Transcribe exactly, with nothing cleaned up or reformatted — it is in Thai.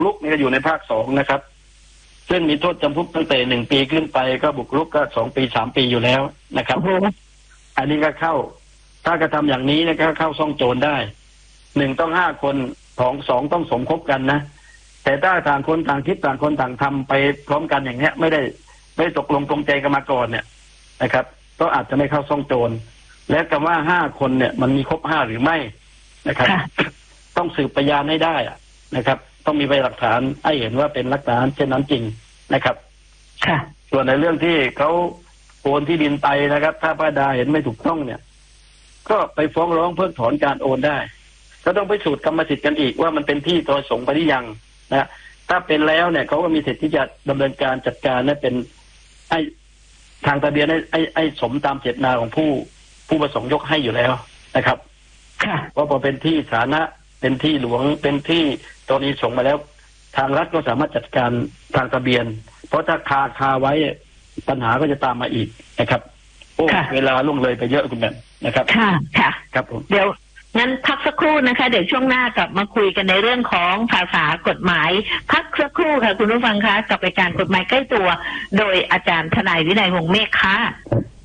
รุกนี่ก็อยู่ในภาคสองนะครับซึ่งมีโทษจำคุกตั้งแต่หนึ่งปีขึ้นไปก็บุกรุกก็สองปีสามปีอยู่แล้วนะครับอันนี้ก็เข้าถ้ากระทำอย่างนี้นะก็เข้าซ่องโจรได้หนึ่งต้องห้าคนสองสองต้องสมคบกันนะแต่ถ้าต่างคนต่างคิดต่างคนต่างทำไปพร้อมกันอย่างเนี้ยไม่ได้ไม่ตกลงปรงใจกันมาก่อนเนี่ยนะครับก็อาจจะไม่เข้าซ่องโจรและคำว่าห้าคนเนี่ยมันมีครบห้าหรือไม่นะครับต้องสืบพยานให้ได้นะครับต้องมีใบหลักฐานให้เห็นว่าเป็นหลักฐานเช่นนั้นจริงนะครับค่ะส่วนในเรื่องที่เขาโอนที่ดินไปนะครับถ้าป้าดาเห็นไม่ถูกต้องเนี่ยก็ไปฟ้องร้องเพิกถอนการโอนได้ก็ต้องไปสูตรกรรมสิทธิ์กันอีกว่ามันเป็นที่โดยสงฆ์ไปหรือยังนะถ้าเป็นแล้วเนี่ยเขาก็มีสิทธิ์ที่จะดำเนินการจัดการให้เป็นให้ทางทะเบียนให้ให้ให้สมตามเจตนาของผู้ผู้ประสงค์ยกให้อยู่แล้วนะครับเพราะพอเป็นที่สาธารณะเป็นที่หลวงเป็นที่ตอนนี้ส่งมาแล้วทางรัฐก็สามารถจัดการทางทะเบียนเพราะถ้าคาคาไว้ปัญหาก็จะตามมาอีกนะครับโอ้เวลาล่วงเลยไปเยอะคุณแม่นะครับค่ะค่ะครับผมเดี๋ยวงั้นพักสักครู่นะคะเดี๋ยวช่วงหน้ากลับมาคุยกันในเรื่องของภาษากฎหมายพักสักครู่ค่ะคุณผู้ฟังคะกับรายการกฎหมายใกล้ตัวโดยอาจารย์ทนายวินัยวงศ์เมฆค่ะ